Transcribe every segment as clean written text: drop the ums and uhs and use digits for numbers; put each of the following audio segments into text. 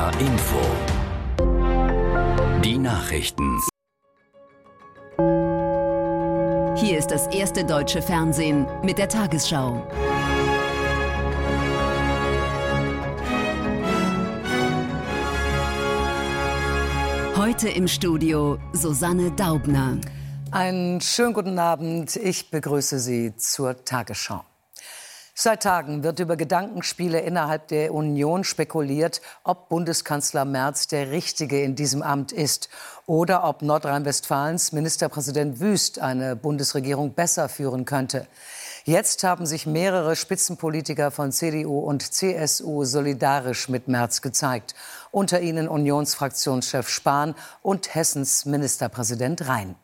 HR Info. Die Nachrichten. Hier ist das erste deutsche Fernsehen mit der Tagesschau. Heute im Studio Susanne Daubner. Einen schönen guten Abend. Ich begrüße Sie zur Tagesschau. Seit Tagen wird über Gedankenspiele innerhalb der Union spekuliert, ob Bundeskanzler Merz der Richtige in diesem Amt ist oder ob Nordrhein-Westfalens Ministerpräsident Wüst eine Bundesregierung besser führen könnte. Jetzt haben sich mehrere Spitzenpolitiker von CDU und CSU solidarisch mit Merz gezeigt. Unter ihnen Unionsfraktionschef Spahn und Hessens Ministerpräsident Rhein.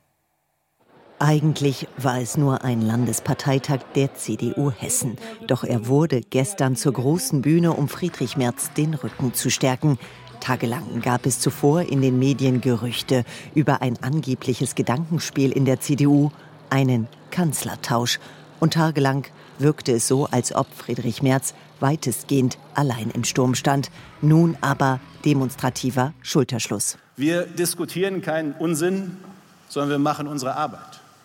Eigentlich war es nur ein Landesparteitag der CDU Hessen. Doch er wurde gestern zur großen Bühne, um Friedrich Merz den Rücken zu stärken. Tagelang gab es zuvor in den Medien Gerüchte über ein angebliches Gedankenspiel in der CDU, einen Kanzlertausch. Und tagelang wirkte es so, als ob Friedrich Merz weitestgehend allein im Sturm stand. Nun aber demonstrativer Schulterschluss. Wir diskutieren keinen Unsinn, sondern wir machen unsere Arbeit.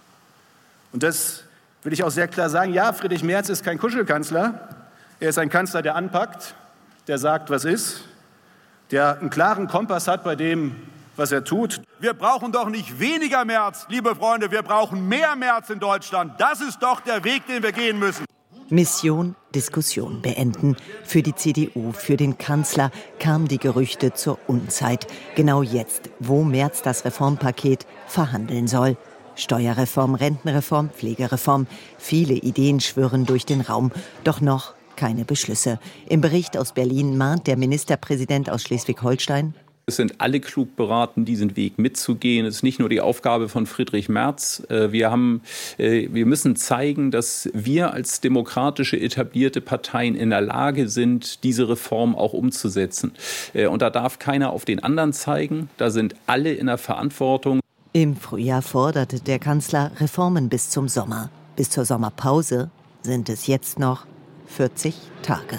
Und das will ich auch sehr klar sagen. Ja, Friedrich Merz ist kein Kuschelkanzler. Er ist ein Kanzler, der anpackt, der sagt, was ist, der einen klaren Kompass hat bei dem, was er tut. Wir brauchen doch nicht weniger Merz, liebe Freunde, wir brauchen mehr Merz in Deutschland. Das ist doch der Weg, den wir gehen müssen. Mission Diskussion beenden. Für die CDU, für den Kanzler kamen die Gerüchte zur Unzeit. Genau jetzt, wo Merz das Reformpaket verhandeln soll. Steuerreform, Rentenreform, Pflegereform. Viele Ideen schwirren durch den Raum. Doch noch keine Beschlüsse. Im Bericht aus Berlin mahnt der Ministerpräsident aus Schleswig-Holstein: Es sind alle klug beraten, diesen Weg mitzugehen. Es ist nicht nur die Aufgabe von Friedrich Merz. Wir müssen zeigen, dass wir als demokratische, etablierte Parteien in der Lage sind, diese Reform auch umzusetzen. Und da darf keiner auf den anderen zeigen. Da sind alle in der Verantwortung. Im Frühjahr forderte der Kanzler Reformen bis zum Sommer. Bis zur Sommerpause sind es jetzt noch 40 Tage.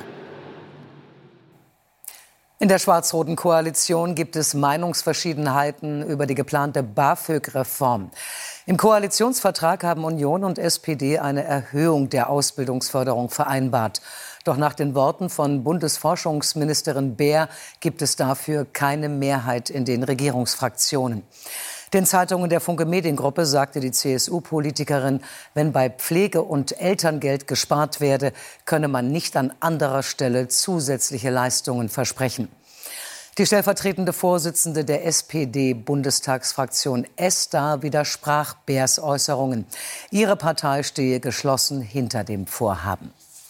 In der schwarz-roten Koalition gibt es Meinungsverschiedenheiten über die geplante BAföG-Reform. Im Koalitionsvertrag haben Union und SPD eine Erhöhung der Ausbildungsförderung vereinbart. Doch nach den Worten von Bundesforschungsministerin Beer gibt es dafür keine Mehrheit in den Regierungsfraktionen. Den Zeitungen der Funke Mediengruppe sagte die CSU-Politikerin, wenn bei Pflege- und Elterngeld gespart werde, könne man nicht an anderer Stelle zusätzliche Leistungen versprechen. Die stellvertretende Vorsitzende der SPD-Bundestagsfraktion Esther widersprach Beers Äußerungen. Ihre Partei stehe geschlossen hinter dem Vorhaben.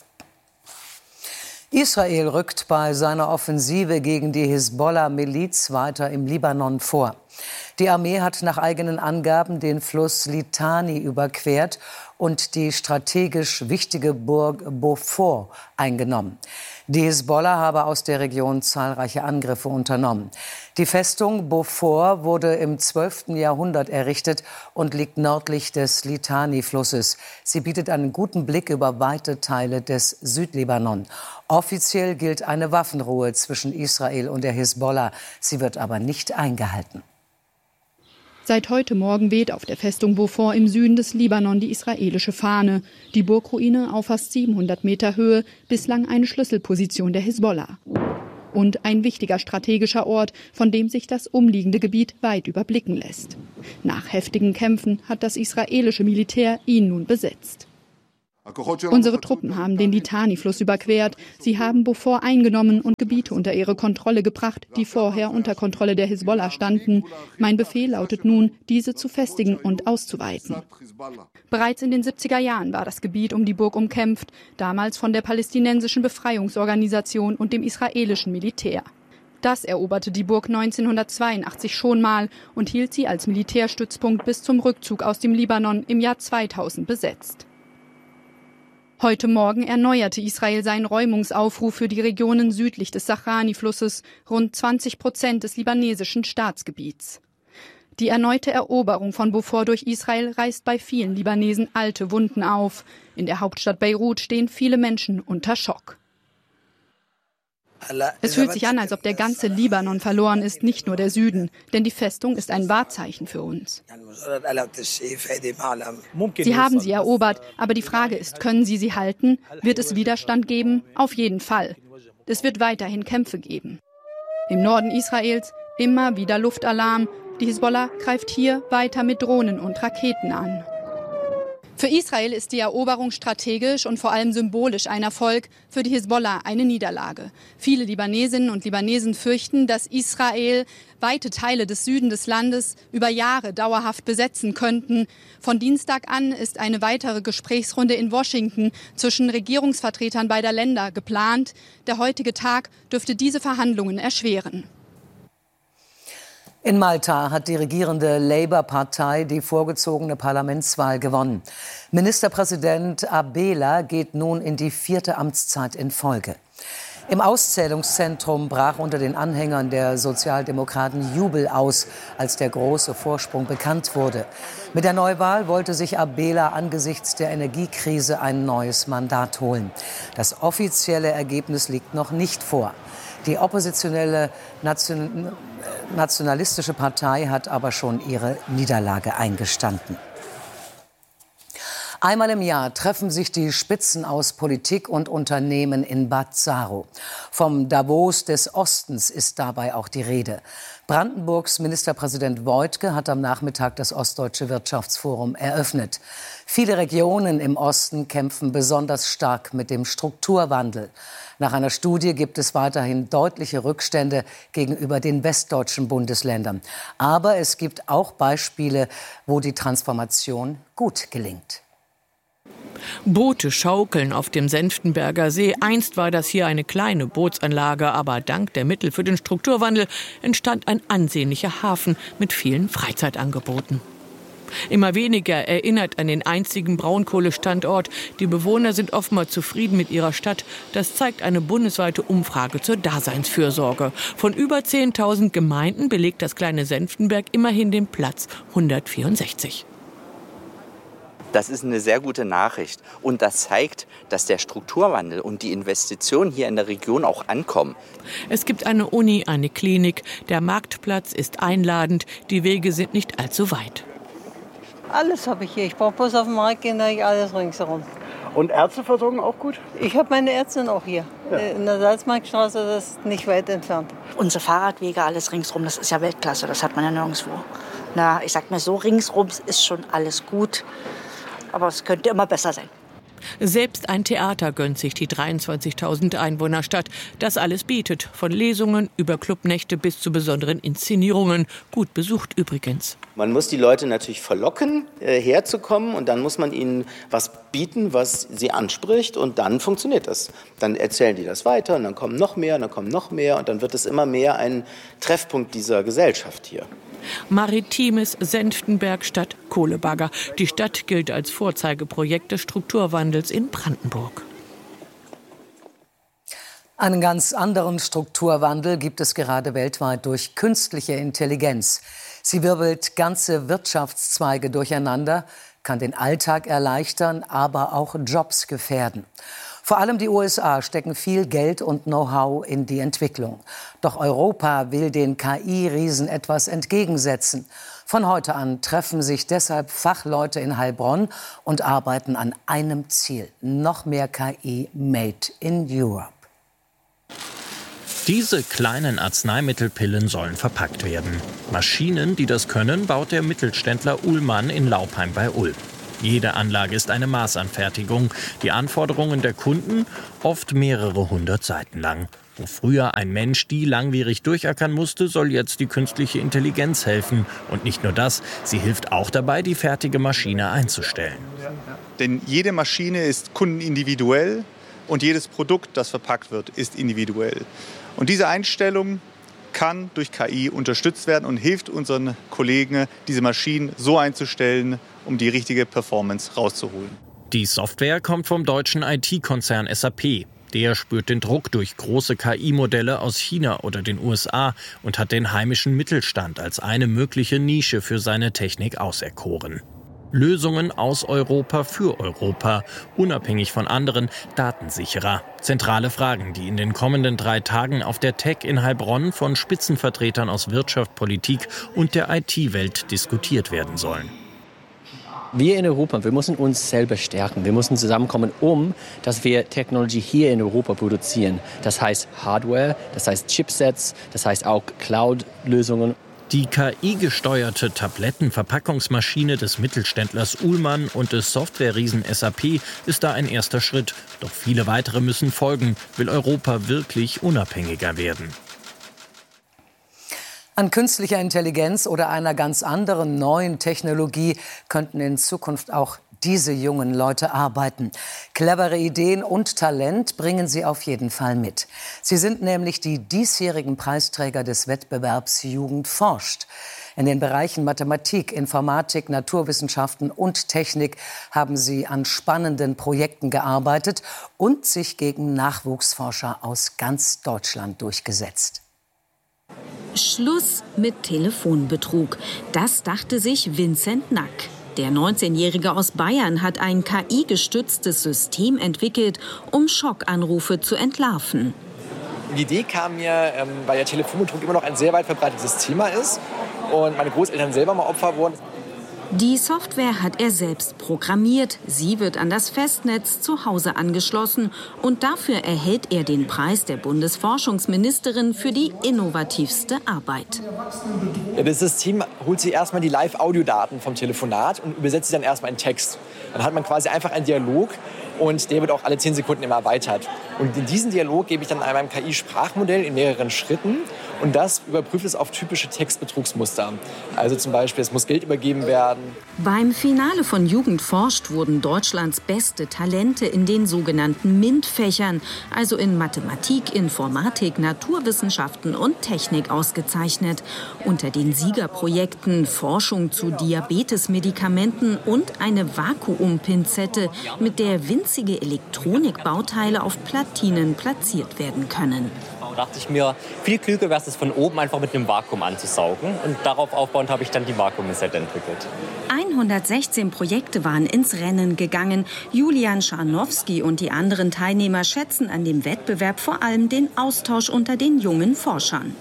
Israel rückt bei seiner Offensive gegen die Hisbollah-Miliz weiter im Libanon vor. Die Armee hat nach eigenen Angaben den Fluss Litani überquert und die strategisch wichtige Burg Beaufort eingenommen. Die Hisbollah habe aus der Region zahlreiche Angriffe unternommen. Die Festung Beaufort wurde im 12. Jahrhundert errichtet und liegt nördlich des Litani-Flusses. Sie bietet einen guten Blick über weite Teile des Südlibanon. Offiziell gilt eine Waffenruhe zwischen Israel und der Hisbollah. Sie wird aber nicht eingehalten. Seit heute Morgen weht auf der Festung Beaufort im Süden des Libanon die israelische Fahne. Die Burgruine auf fast 700 Meter Höhe, bislang eine Schlüsselposition der Hisbollah. Und ein wichtiger strategischer Ort, von dem sich das umliegende Gebiet weit überblicken lässt. Nach heftigen Kämpfen hat das israelische Militär ihn nun besetzt. Unsere Truppen haben den Litani-Fluss überquert. Sie haben Beaufort eingenommen und Gebiete unter ihre Kontrolle gebracht, die vorher unter Kontrolle der Hisbollah standen. Mein Befehl lautet nun, diese zu festigen und auszuweiten. Bereits in den 70er Jahren war das Gebiet um die Burg umkämpft, damals von der palästinensischen Befreiungsorganisation und dem israelischen Militär. Das eroberte die Burg 1982 schon mal und hielt sie als Militärstützpunkt bis zum Rückzug aus dem Libanon im Jahr 2000 besetzt. Heute Morgen erneuerte Israel seinen Räumungsaufruf für die Regionen südlich des Sahrani-Flusses, rund 20% des libanesischen Staatsgebiets. Die erneute Eroberung von Beaufort durch Israel reißt bei vielen Libanesen alte Wunden auf. In der Hauptstadt Beirut stehen viele Menschen unter Schock. Es fühlt sich an, als ob der ganze Libanon verloren ist, nicht nur der Süden. Denn die Festung ist ein Wahrzeichen für uns. Sie haben sie erobert, aber die Frage ist, können Sie sie halten? Wird es Widerstand geben? Auf jeden Fall. Es wird weiterhin Kämpfe geben. Im Norden Israels immer wieder Luftalarm. Die Hisbollah greift hier weiter mit Drohnen und Raketen an. Für Israel ist die Eroberung strategisch und vor allem symbolisch ein Erfolg, für die Hisbollah eine Niederlage. Viele Libanesinnen und Libanesen fürchten, dass Israel weite Teile des Süden des Landes über Jahre dauerhaft besetzen könnten. Von Dienstag an ist eine weitere Gesprächsrunde in Washington zwischen Regierungsvertretern beider Länder geplant. Der heutige Tag dürfte diese Verhandlungen erschweren. In Malta hat die regierende Labour-Partei die vorgezogene Parlamentswahl gewonnen. Ministerpräsident Abela geht nun in die 4. Amtszeit in Folge. Im Auszählungszentrum brach unter den Anhängern der Sozialdemokraten Jubel aus, als der große Vorsprung bekannt wurde. Mit der Neuwahl wollte sich Abela angesichts der Energiekrise ein neues Mandat holen. Das offizielle Ergebnis liegt noch nicht vor. Die oppositionelle nationalistische Partei hat aber schon ihre Niederlage eingestanden. Einmal im Jahr treffen sich die Spitzen aus Politik und Unternehmen in Bad Saro. Vom Davos des Ostens ist dabei auch die Rede. Brandenburgs Ministerpräsident Woidke hat am Nachmittag das Ostdeutsche Wirtschaftsforum eröffnet. Viele Regionen im Osten kämpfen besonders stark mit dem Strukturwandel. Nach einer Studie gibt es weiterhin deutliche Rückstände gegenüber den westdeutschen Bundesländern. Aber es gibt auch Beispiele, wo die Transformation gut gelingt. Boote schaukeln auf dem Senftenberger See. Einst war das hier eine kleine Bootsanlage, aber dank der Mittel für den Strukturwandel entstand ein ansehnlicher Hafen mit vielen Freizeitangeboten. Immer weniger erinnert an den einzigen Braunkohlestandort. Die Bewohner sind oftmals zufrieden mit ihrer Stadt. Das zeigt eine bundesweite Umfrage zur Daseinsfürsorge. Von über 10.000 Gemeinden belegt das kleine Senftenberg immerhin den Platz 164. Das ist eine sehr gute Nachricht und das zeigt, dass der Strukturwandel und die Investitionen hier in der Region auch ankommen. Es gibt eine Uni, eine Klinik, der Marktplatz ist einladend, die Wege sind nicht allzu weit. Alles habe ich hier. Ich brauche bloß auf den Markt gehen, da habe ich alles ringsherum. Und Ärzteversorgung auch gut? Ich habe meine Ärztin auch hier. Ja. In der Salzmarktstraße, das ist nicht weit entfernt. Unsere Fahrradwege, alles ringsherum, das ist ja Weltklasse. Das hat man ja nirgendwo. Na, ich sag mir so, ringsherum ist schon alles gut. Aber es könnte immer besser sein. Selbst ein Theater gönnt sich die 23.000 Einwohnerstadt. Das alles bietet, von Lesungen über Clubnächte bis zu besonderen Inszenierungen. Gut besucht übrigens. Man muss die Leute natürlich verlocken, herzukommen und dann muss man ihnen was bieten, was sie anspricht und dann funktioniert das. Dann erzählen die das weiter und dann kommen noch mehr und dann kommen noch mehr und dann wird es immer mehr ein Treffpunkt dieser Gesellschaft hier. Maritimes Senftenberg statt Kohlebagger. Die Stadt gilt als Vorzeigeprojekt des Strukturwandels in Brandenburg. Einen ganz anderen Strukturwandel gibt es gerade weltweit durch künstliche Intelligenz. Sie wirbelt ganze Wirtschaftszweige durcheinander, kann den Alltag erleichtern, aber auch Jobs gefährden. Vor allem die USA stecken viel Geld und Know-how in die Entwicklung. Doch Europa will den KI-Riesen etwas entgegensetzen. Von heute an treffen sich deshalb Fachleute in Heilbronn und arbeiten an einem Ziel: noch mehr KI made in Europe. Diese kleinen Arzneimittelpillen sollen verpackt werden. Maschinen, die das können, baut der Mittelständler Uhlmann in Laupheim bei Ulm. Jede Anlage ist eine Maßanfertigung. Die Anforderungen der Kunden oft mehrere hundert Seiten lang. Wo früher ein Mensch die langwierig durchackern musste, soll jetzt die künstliche Intelligenz helfen. Und nicht nur das, sie hilft auch dabei, die fertige Maschine einzustellen. Denn jede Maschine ist kundenindividuell und jedes Produkt, das verpackt wird, ist individuell. Und diese Einstellung kann durch KI unterstützt werden und hilft unseren Kollegen, diese Maschinen so einzustellen, um die richtige Performance rauszuholen. Die Software kommt vom deutschen IT-Konzern SAP. Der spürt den Druck durch große KI-Modelle aus China oder den USA und hat den heimischen Mittelstand als eine mögliche Nische für seine Technik auserkoren. Lösungen aus Europa für Europa, unabhängig von anderen, datensicherer. Zentrale Fragen, die in den kommenden 3 Tagen auf der Tech in Heilbronn von Spitzenvertretern aus Wirtschaft, Politik und der IT-Welt diskutiert werden sollen. Wir in Europa, wir müssen uns selber stärken. Wir müssen zusammenkommen, dass wir Technologie hier in Europa produzieren. Das heißt Hardware, das heißt Chipsets, das heißt auch Cloud-Lösungen. Die KI-gesteuerte Tablettenverpackungsmaschine des Mittelständlers Uhlmann und des Software-Riesen SAP ist da ein erster Schritt. Doch viele weitere müssen folgen, will Europa wirklich unabhängiger werden. An künstlicher Intelligenz oder einer ganz anderen neuen Technologie könnten in Zukunft auch diese jungen Leute arbeiten. Clevere Ideen und Talent bringen sie auf jeden Fall mit. Sie sind nämlich die diesjährigen Preisträger des Wettbewerbs Jugend forscht. In den Bereichen Mathematik, Informatik, Naturwissenschaften und Technik haben sie an spannenden Projekten gearbeitet und sich gegen Nachwuchsforscher aus ganz Deutschland durchgesetzt. Schluss mit Telefonbetrug. Das dachte sich Vincent Nack. Der 19-Jährige aus Bayern hat ein KI-gestütztes System entwickelt, um Schockanrufe zu entlarven. Die Idee kam mir, weil der Telefonbetrug immer noch ein sehr weit verbreitetes Thema ist und meine Großeltern selber mal Opfer wurden. Die Software hat er selbst programmiert. Sie wird an das Festnetz zu Hause angeschlossen. Und dafür erhält er den Preis der Bundesforschungsministerin für die innovativste Arbeit. Ja, das System holt sich erstmal die Live-Audiodaten vom Telefonat und übersetzt sie dann erstmal in Text. Dann hat man quasi einfach einen Dialog und der wird auch alle 10 Sekunden immer erweitert. Und in diesen Dialog gebe ich dann einem KI-Sprachmodell in mehreren Schritten und das überprüft es auf typische Textbetrugsmuster. Also zum Beispiel, es muss Geld übergeben werden. Beim Finale von Jugend forscht wurden Deutschlands beste Talente in den sogenannten MINT-Fächern, also in Mathematik, Informatik, Naturwissenschaften und Technik ausgezeichnet. Unter den Siegerprojekten Forschung zu Diabetesmedikamenten und eine Vakuumpinzette, mit der winzige Elektronikbauteile auf Platinen platziert werden können. Da dachte ich mir, viel klüger wäre es, von oben einfach mit einem Vakuum anzusaugen. Und darauf aufbauend habe ich dann die Vakuumpinzette entwickelt. 116 Projekte waren ins Rennen gegangen. Julian Scharnowski und die anderen Teilnehmer schätzen an dem Wettbewerb vor allem den Austausch unter den jungen Forschern.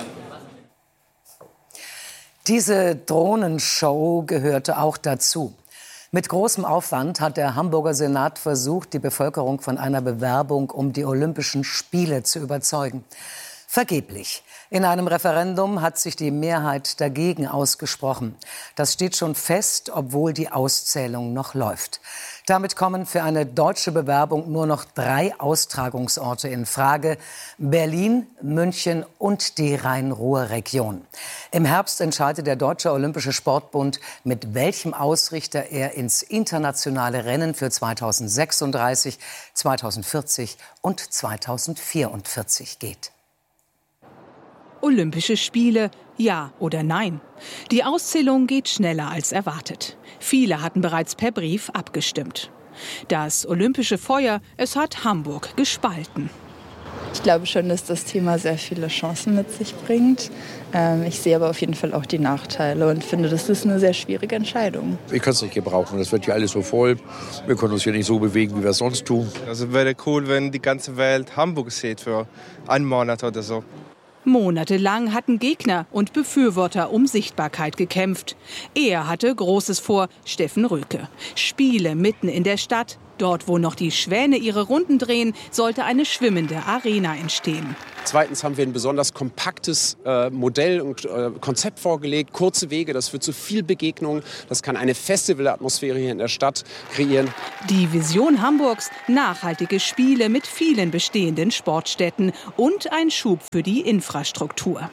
Diese Drohnenshow gehörte auch dazu. Mit großem Aufwand hat der Hamburger Senat versucht, die Bevölkerung von einer Bewerbung um die Olympischen Spiele zu überzeugen. Vergeblich. In einem Referendum hat sich die Mehrheit dagegen ausgesprochen. Das steht schon fest, obwohl die Auszählung noch läuft. Damit kommen für eine deutsche Bewerbung nur noch 3 Austragungsorte in Frage: Berlin, München und die Rhein-Ruhr-Region. Im Herbst entscheidet der Deutsche Olympische Sportbund, mit welchem Ausrichter er ins internationale Rennen für 2036, 2040 und 2044 geht. Olympische Spiele, ja oder nein? Die Auszählung geht schneller als erwartet. Viele hatten bereits per Brief abgestimmt. Das olympische Feuer, es hat Hamburg gespalten. Ich glaube schon, dass das Thema sehr viele Chancen mit sich bringt. Ich sehe aber auf jeden Fall auch die Nachteile und finde, das ist eine sehr schwierige Entscheidung. Wir können es nicht gebrauchen. Das wird ja alles so voll. Wir können uns hier nicht so bewegen, wie wir es sonst tun. Also wäre cool, wenn die ganze Welt Hamburg sieht für einen Monat oder so. Monatelang hatten Gegner und Befürworter um Sichtbarkeit gekämpft. Er hatte Großes vor, Steffen Röke. Spiele mitten in der Stadt. Dort, wo noch die Schwäne ihre Runden drehen, sollte eine schwimmende Arena entstehen. Zweitens haben wir ein besonders kompaktes Modell und Konzept vorgelegt. Kurze Wege, das führt zu viel Begegnung. Das kann eine Festivalatmosphäre hier in der Stadt kreieren. Die Vision Hamburgs: nachhaltige Spiele mit vielen bestehenden Sportstätten und ein Schub für die Infrastruktur.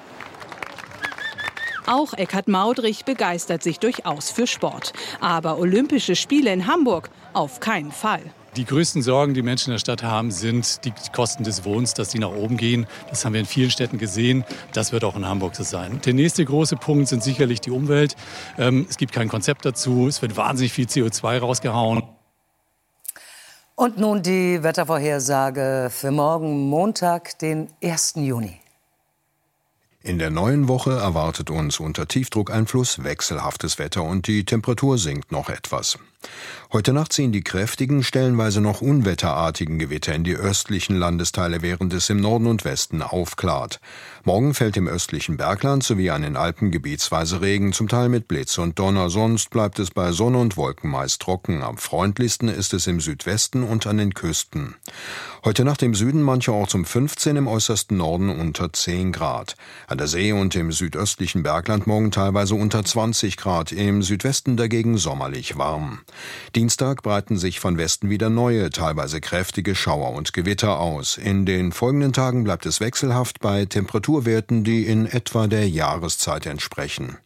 Auch Eckhard Maudrich begeistert sich durchaus für Sport. Aber Olympische Spiele in Hamburg auf keinen Fall. Die größten Sorgen, die Menschen in der Stadt haben, sind die Kosten des Wohnens, dass die nach oben gehen. Das haben wir in vielen Städten gesehen. Das wird auch in Hamburg so sein. Der nächste große Punkt sind sicherlich die Umwelt. Es gibt kein Konzept dazu. Es wird wahnsinnig viel CO2 rausgehauen. Und nun die Wettervorhersage für morgen Montag, den 1. Juni. In der neuen Woche erwartet uns unter Tiefdruckeinfluss wechselhaftes Wetter und die Temperatur sinkt noch etwas. Heute Nacht ziehen die kräftigen, stellenweise noch unwetterartigen Gewitter in die östlichen Landesteile, während es im Norden und Westen aufklart. Morgen fällt im östlichen Bergland sowie an den Alpen gebietsweise Regen, zum Teil mit Blitz und Donner. Sonst bleibt es bei Sonne und Wolken meist trocken. Am freundlichsten ist es im Südwesten und an den Küsten. Heute Nacht im Süden mancherorts um 15, im äußersten Norden unter 10 Grad. An der See und im südöstlichen Bergland morgen teilweise unter 20 Grad, im Südwesten dagegen sommerlich warm. Dienstag breiten sich von Westen wieder neue, teilweise kräftige Schauer und Gewitter aus. In den folgenden Tagen bleibt es wechselhaft bei Temperaturwerten, die in etwa der Jahreszeit entsprechen.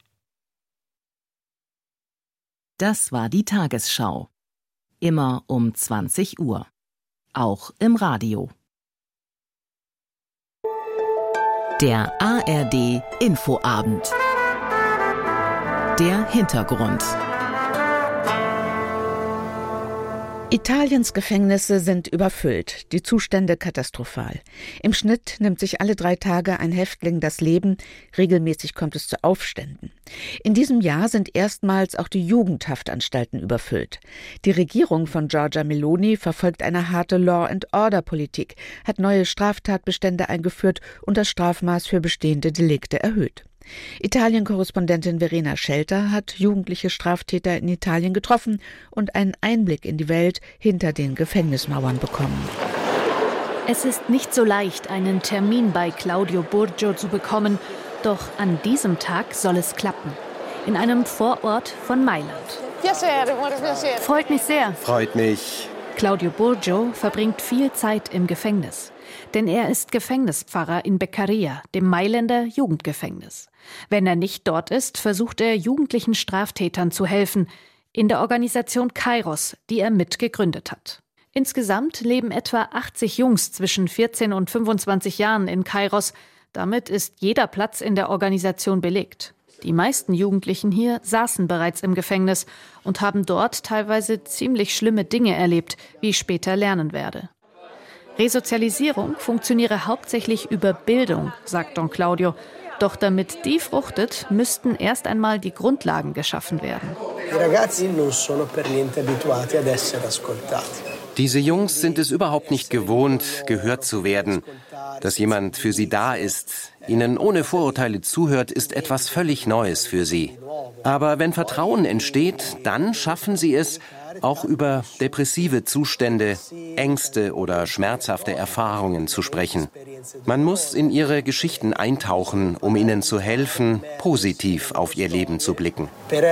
Das war die Tagesschau. Immer um 20 Uhr. Auch im Radio. Der ARD Infoabend. Der Hintergrund. Italiens Gefängnisse sind überfüllt, die Zustände katastrophal. Im Schnitt nimmt sich alle 3 Tage ein Häftling das Leben, regelmäßig kommt es zu Aufständen. In diesem Jahr sind erstmals auch die Jugendhaftanstalten überfüllt. Die Regierung von Giorgia Meloni verfolgt eine harte Law-and-Order-Politik, hat neue Straftatbestände eingeführt und das Strafmaß für bestehende Delikte erhöht. Italien-Korrespondentin Verena Schelter hat jugendliche Straftäter in Italien getroffen und einen Einblick in die Welt hinter den Gefängnismauern bekommen. Es ist nicht so leicht, einen Termin bei Claudio Burgio zu bekommen, doch an diesem Tag soll es klappen. In einem Vorort von Mailand. Freut mich sehr. Freut mich. Claudio Burgio verbringt viel Zeit im Gefängnis. Denn er ist Gefängnispfarrer in Beccaria, dem Mailänder Jugendgefängnis. Wenn er nicht dort ist, versucht er, jugendlichen Straftätern zu helfen, in der Organisation Kairos, die er mitgegründet hat. Insgesamt leben etwa 80 Jungs zwischen 14 und 25 Jahren in Kairos. Damit ist jeder Platz in der Organisation belegt. Die meisten Jugendlichen hier saßen bereits im Gefängnis und haben dort teilweise ziemlich schlimme Dinge erlebt, wie ich später lernen werde. Resozialisierung funktioniere hauptsächlich über Bildung, sagt Don Claudio. Doch damit die fruchtet, müssten erst einmal die Grundlagen geschaffen werden. Diese Jungs sind es überhaupt nicht gewohnt, gehört zu werden. Dass jemand für sie da ist, ihnen ohne Vorurteile zuhört, ist etwas völlig Neues für sie. Aber wenn Vertrauen entsteht, dann schaffen sie es, auch über depressive Zustände, Ängste oder schmerzhafte Erfahrungen zu sprechen. Man muss in ihre Geschichten eintauchen, um ihnen zu helfen, positiv auf ihr Leben zu blicken.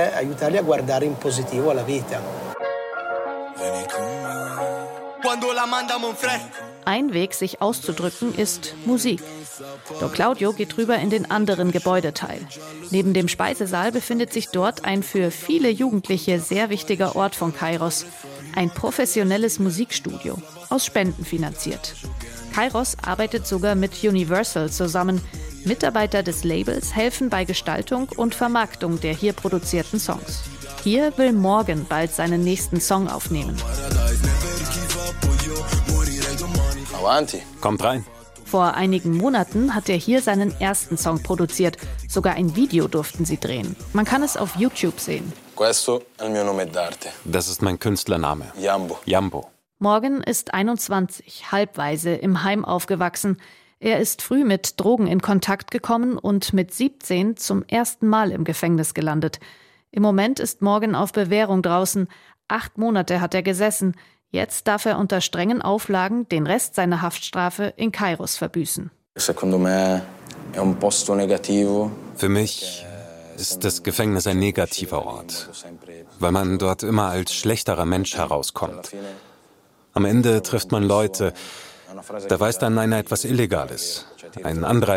Ein Weg, sich auszudrücken, ist Musik. Don Claudio geht rüber in den anderen Gebäudeteil. Neben dem Speisesaal befindet sich dort ein für viele Jugendliche sehr wichtiger Ort von Kairos. Ein professionelles Musikstudio, aus Spenden finanziert. Kairos arbeitet sogar mit Universal zusammen. Mitarbeiter des Labels helfen bei Gestaltung und Vermarktung der hier produzierten Songs. Hier will Morgan bald seinen nächsten Song aufnehmen. Kommt rein. Vor einigen Monaten hat er hier seinen ersten Song produziert. Sogar ein Video durften sie drehen. Man kann es auf YouTube sehen. Das ist mein Künstlername. Jambo. Morgan ist 21, halbwaise, im Heim aufgewachsen. Er ist früh mit Drogen in Kontakt gekommen und mit 17 zum ersten Mal im Gefängnis gelandet. Im Moment ist Morgan auf Bewährung draußen. 8 Monate hat er gesessen. Jetzt darf er unter strengen Auflagen den Rest seiner Haftstrafe in Kairos verbüßen. Für mich ist das Gefängnis ein negativer Ort, weil man dort immer als schlechterer Mensch herauskommt. Am Ende trifft man Leute, da weiß dann einer etwas Illegales. Ein anderer